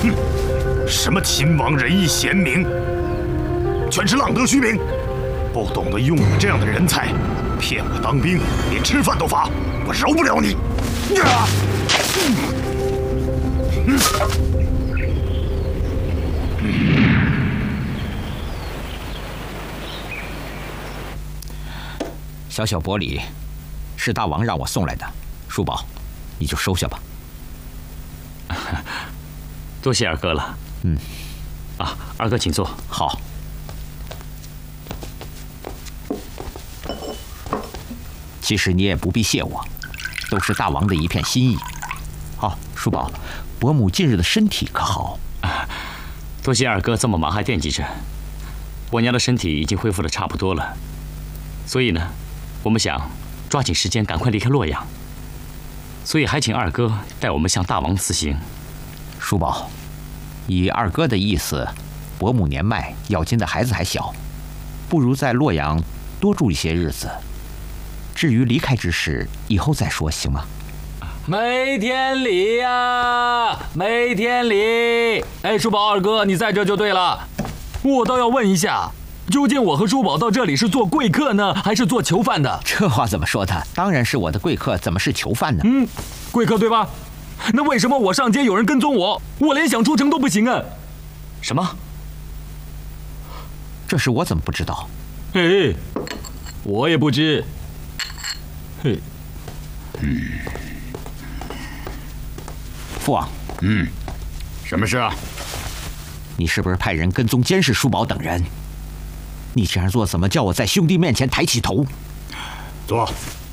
什么秦王仁义贤明，全是浪得虚名，不懂得用你这样的人才，骗我当兵，连吃饭都罚，我饶不了你！ 小小薄礼，是大王让我送来的，叔宝，你就收下吧。 多谢二哥了。二哥请坐。 好。其实你也不必谢我，都是大王的一片心意。好，叔宝，伯母近日的身体可好？ 多谢二哥这么忙还惦记着。我娘的身体已经恢复得差不多了，所以呢，我们想抓紧时间赶快离开洛阳，所以还请二哥带我们向大王辞行。 叔宝，以二哥的意思，伯母年迈，咬金的孩子还小，不如在洛阳多住一些日子。至于离开之事，以后再说，行吗？ 梅天礼呀，梅天礼！哎，叔宝二哥，你在这就对了。我倒要问一下，究竟我和叔宝到这里是做贵客呢，还是做囚犯的？ 这话怎么说的？当然是我的贵客，怎么是囚犯呢？ 贵客对吧？那为什么我上街有人跟踪我，我连想出城都不行啊？ 什么？ 这事我怎么不知道？ 嘿，我也不知。嘿， 父王， 什么事啊？ 你是不是派人跟踪监视叔宝等人？你这样做怎么叫我在兄弟面前抬起头？ 坐。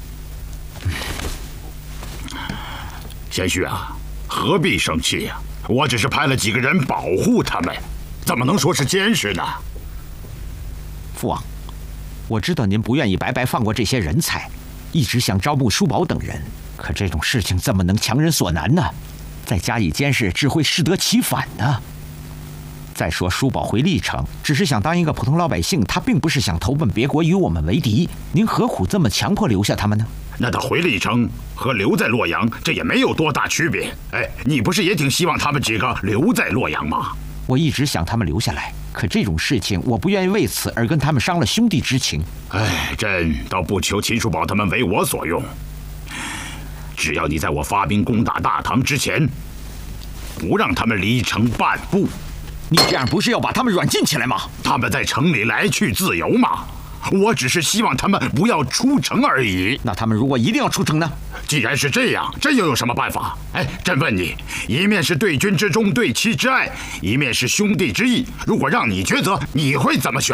贤婿啊，何必生气呀？我只是派了几个人保护他们，怎么能说是监视呢？ 父王，我知道您不愿意白白放过这些人才，一直想招募叔宝等人，可这种事情怎么能强人所难呢？再加以监视，只会适得其反呢。再说叔宝回历城，只是想当一个普通老百姓，他并不是想投奔别国与我们为敌。您何苦这么强迫留下他们呢？ 那他回历城和留在洛阳，这也没有多大区别。哎，你不是也挺希望他们几个留在洛阳吗？ 我一直想他们留下来，可这种事情，我不愿意为此而跟他们伤了兄弟之情。 哎，朕倒不求秦叔宝他们为我所用，只要你在我发兵攻打大唐之前，不让他们离城半步。 你这样不是要把他们软禁起来吗？ 他们在城里来去自由嘛，我只是希望他们不要出城而已。 那他们如果一定要出城呢？ 既然是这样，朕又有什么办法？哎，朕问你，一面是对君之忠，对妻之爱，一面是兄弟之义，如果让你抉择，你会怎么选？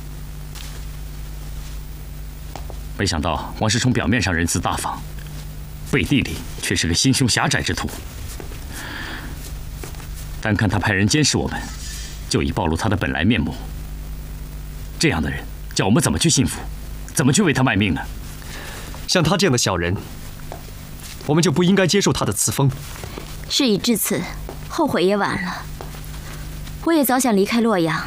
没想到王世充表面上仁慈大方，背地里却是个心胸狭窄之徒。单看他派人监视我们，就已暴露他的本来面目。这样的人，叫我们怎么去信服，怎么去为他卖命呢？ 像他这样的小人，我们就不应该接受他的赐封。 事已至此，后悔也晚了。我也早想离开洛阳，